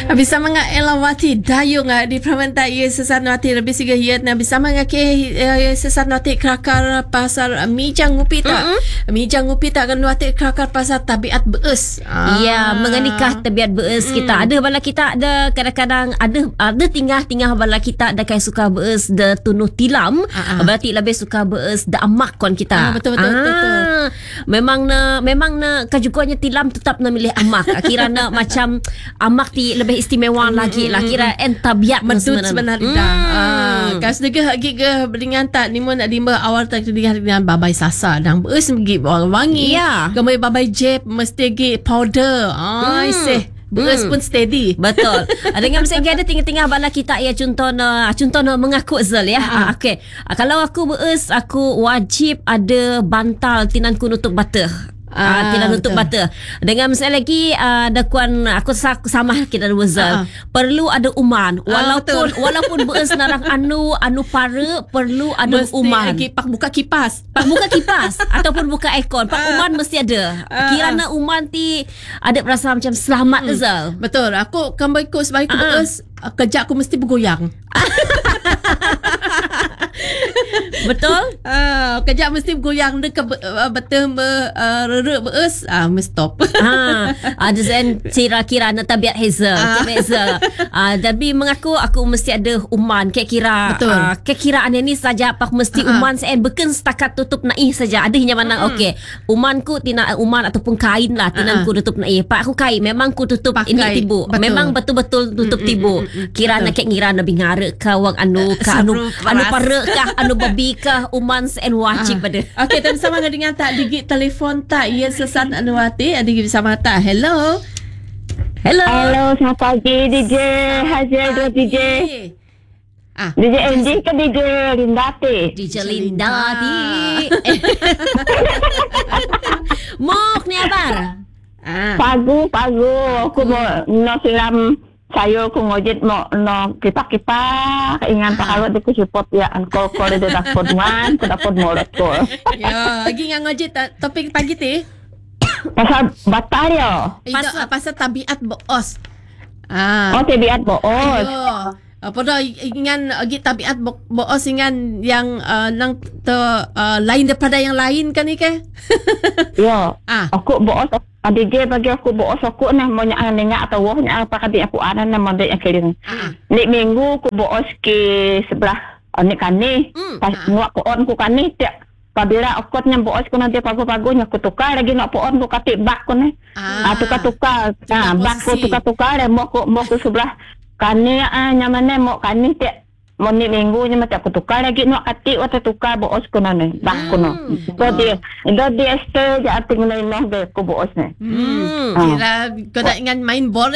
Bisa mga elawati dayung di pramanta ia sesanwati lebih siga hiat na bisa mga ke sesanwati krakar pasar mijang ngupita. Mijang ngupita kan wati krakar pasar tabiat beus. Ya, mengenikah tabiat beus kita. Ada bala kita ada kadang-kadang ada tingah bala kita ada kai suka beus de tunuh tilam. Berarti lebih suka beus de amak kon kita. Betul. Memang na kajuganya tilam tetap na milih amak. Kirana macam amak ti lebih istimewa lagi lah. Kira tabiat medut sebenarnya. Kas dega hagi ke dengan tak ni nak dimba awal tak dengan babai sasa dan beus gi wangi. Ya. Gamai babai jep mesti gi powder. Beus pun steady. Betul. Dengan misalnya ada tinggal bala kita ya contohnya mengaku Zal ya. Okey. Kalau aku beus aku wajib ada bantal tinanku nutup bata. Tidak nutup mata. Dengan misalnya lagi dakuan aku sama kita dua Zal. Perlu ada uman. Walaupun beus narang anu para perlu ada mesti uman. Mesti pak buka kipas ataupun buka aircon. Pak uman mesti ada. Kirana uman ti ada perasaan macam selamat Zal. Betul. Aku kembali ikut sebagai beus kejap aku mesti bergoyang. Betul? Kejap mesti bergoyang dia betul rerek beus mesti stop. Ada sen kira-kira na tabiat Hazel. Tapi mengaku aku mesti ada uman kira kiraan ini saja pak mesti uman sen beken setakat tutup naih saja. Ada hanya mana okey. Umanku tina uman ataupun kain lah tinanku tutup naih. Pak aku kain memang ku tutup pakai, ini tibu. Betul. Memang betul-betul tutup tibu. Kira nak ngira na bingarek ka wang anu parek kah anu babi kah uman sen wajib pada. Okey, dan sama dengan tak digit telefon tak ia sesat anuati ada bersama tak. Hello, selamat pagi DJ Hazel DJ. DJ Andy ke DJ Lindati? DJ Lindati. Mok ni abar. Pagu aku mau siram sayur ku ngojit mo no kipak ingan pakalot di ku support ya angkol de dapot man ku dapot molot ko. Ya, lagi ngan ngojit topik pagi ti. Pasal batalyo. Pasal tabiat boos. Tabiat boos. Pada ingan agi tabiat boos ingan yang nang lain daripada yang lain kan ike? Ya. Aku boos DJ bagi aku boos aku nah mo nya nengak atau wah nya apa kadi aku ana na mo dek akirin. Ni minggu ku boos ke sebelah ni kani pas nguak ko on ku kani tiak pabila okotnya boos ku nanti pagu-pagunya ku tukar lagi nak poon ku katik bak ku ni. Tukar. Bak ku tukar mo ku sebelah kani nyamane mo kani tiak mo ni minggu nya macam ku tukar lagi nak katik atau tukar boos ku nane bak ku no. So dia stay je ating na ino de ku boos ni. Kira kau tak ingat main bola